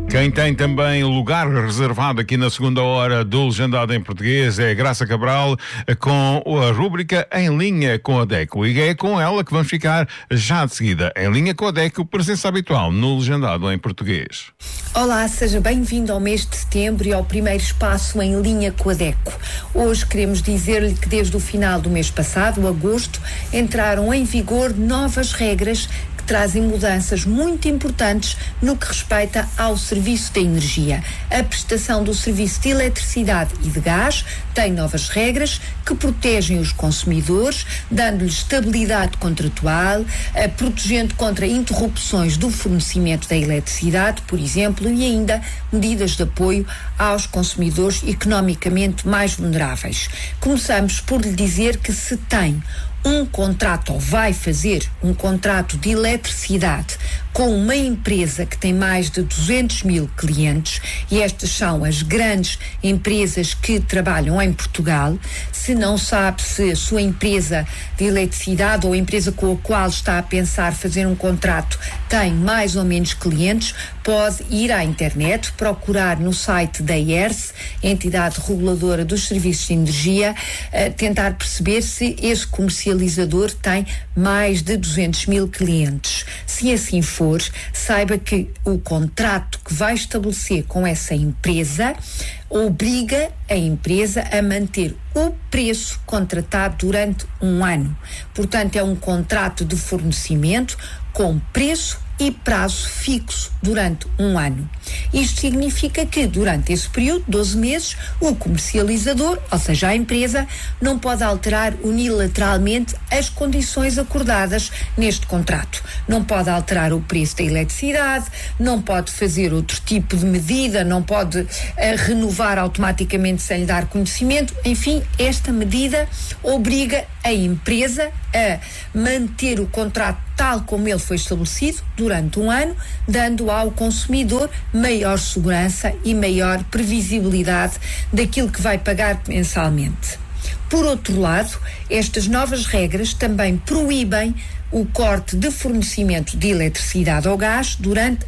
Quem tem também lugar reservado aqui na segunda hora do Legendado em Português é a Graça Cabral, com a rúbrica Em Linha com a DECO. E é com ela que vamos ficar já de seguida. Em Linha com a DECO, presença habitual no Legendado em Português. Olá, seja bem-vindo ao mês de setembro e ao primeiro espaço Em Linha com a DECO. Hoje queremos dizer-lhe que desde o final do mês passado, agosto, entraram em vigor novas regras que trazem mudanças muito importantes no que respeita ao serviço de energia. A prestação do serviço de eletricidade e de gás tem novas regras que protegem os consumidores, dando-lhes estabilidade contratual, protegendo contra interrupções do fornecimento da eletricidade, por exemplo, e ainda medidas de apoio aos consumidores economicamente mais vulneráveis. Começamos por lhe dizer que se tem um contrato, ou vai fazer um contrato de eletricidade com uma empresa que tem mais de 200 mil clientes, e estas são as grandes empresas que trabalham em Portugal. Se não sabe se a sua empresa de eletricidade ou a empresa com a qual está a pensar fazer um contrato tem mais ou menos clientes, pode ir à internet, procurar no site da ERSE, entidade reguladora dos serviços de energia, tentar perceber se esse comercializador tem mais de 200 mil clientes. Se assim for, saiba que o contrato que vai estabelecer com essa empresa obriga a empresa a manter o preço contratado durante um ano. Portanto, é um contrato de fornecimento com preço e prazo fixo durante um ano. Isto significa que durante esse período, 12 meses, o comercializador, ou seja, a empresa, não pode alterar unilateralmente as condições acordadas neste contrato. Não pode alterar o preço da eletricidade, não pode fazer outro tipo de medida, não pode renovar automaticamente sem lhe dar conhecimento. Enfim, esta medida obriga a empresa a manter o contrato tal como ele foi estabelecido durante um ano, dando ao consumidor maior segurança e maior previsibilidade daquilo que vai pagar mensalmente. Por outro lado, estas novas regras também proíbem o corte de fornecimento de eletricidade ou gás durante